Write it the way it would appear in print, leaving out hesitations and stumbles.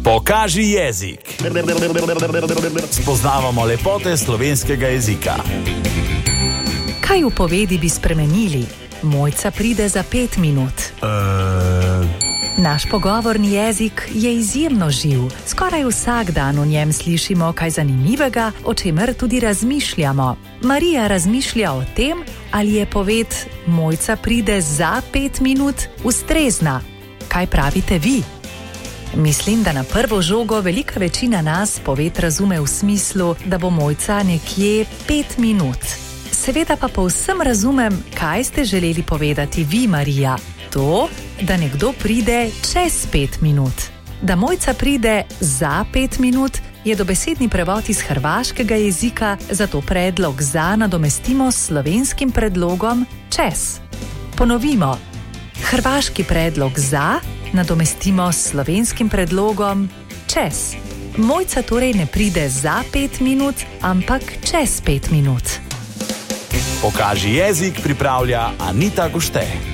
Pokaži jezik. Spoznavamo lepote slovenskega jezika. Kaj v povedi bi spremenili? Mojca pride za 5 minut. Naš pogovorni jezik je izjemno živ. Skoraj vsak dan v njem slišimo kaj zanimivega, o čemer tudi razmišljamo. Marija razmišlja o tem, ali je poved Mojca pride za 5 minut ustrezna. Kaj pravite vi? Mislim, da na prvo žogo velika večina nas poved razume v smislu, da bo Mojca nekje 5 minut. Seveda pa povsem razumem, kaj ste želeli povedati vi, Marija. To, da nekdo pride čez 5 minut. Da Mojca pride za 5 minut, je dobesedni prevod iz hrvaškega jezika, zato predlog za nadomestimo s slovenskim predlogom čez. Ponovimo. Hrvaški predlog za nadomestimo s slovenskim predlogom čez. Mojca torej ne pride za 5 minut, ampak čez 5 minut. Pokaži jezik pripravlja Anita Gušte.